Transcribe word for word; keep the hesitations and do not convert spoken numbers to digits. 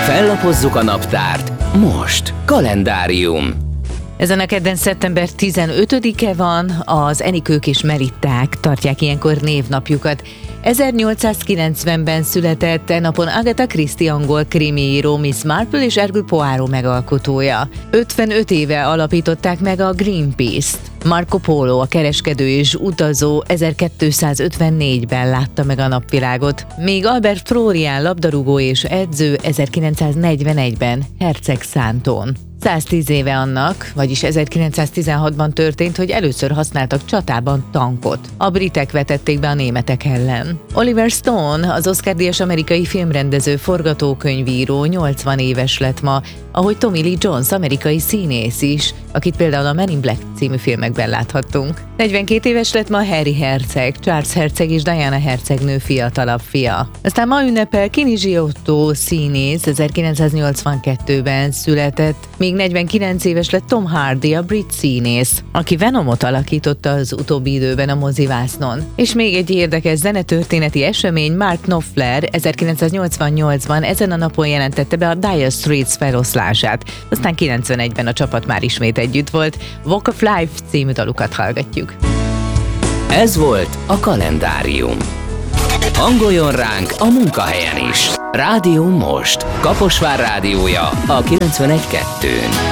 Fellapozzuk a naptárt. Most kalendárium. Ezen a kedden szeptember tizenötödike van, az Enikők és Meritták tartják ilyenkor névnapjukat. ezernyolcszázkilencvenben született e napon Agatha Christie angol krimiíró, Miss Marple és Hercule Poirot megalkotója. ötvenöt éve alapították meg a Greenpeace-t. Marco Polo, a kereskedő és utazó ezerkétszázötvennégyben látta meg a napvilágot, míg Albert Florian labdarúgó és edző ezerkilencszáznegyvenegyben Hercegszántón. száztíz éve annak, vagyis ezerkilencszáztizenhatban történt, hogy először használtak csatában tankot. A britek vetették be a németek ellen. Oliver Stone, az Oscar-díjas amerikai filmrendező, forgatókönyvíró nyolcvan éves lett ma, ahogy Tommy Lee Jones, amerikai színész is, akit például a Men in Black című filmekben láthattunk. negyvenkét éves lett ma Harry herceg, Charles herceg és Diana hercegnő fiatalabb fia. Aztán ma ünnepel Kini Giotto színész, ezerkilencszáznyolcvankettőben született, míg negyvenkilenc éves lett Tom Hardy, a brit színész, aki Venomot alakította az utóbbi időben a mozivásznon. És még egy érdekes zenetörténeti esemény, Mark Knopfler ezerkilencszáznyolcvannyolcban ezen a napon jelentette be a Dire Straits feloszlását. Aztán kilencvenegyben a csapat már ismét együtt volt. Walk of Life című dalukat hallgatjuk. Ez volt a kalendárium. Hangoljon ránk a munkahelyen is. Rádió Most. Kaposvár rádiója a kilencvenegy kettő.